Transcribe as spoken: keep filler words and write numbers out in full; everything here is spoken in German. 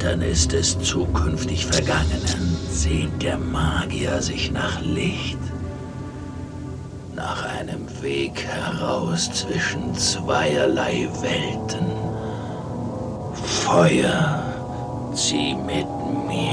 Eltern ist des zukünftig Vergangenen. Sehnt der Magier sich nach Licht? Nach einem Weg heraus zwischen zweierlei Welten. Feuer, zieh mit mir.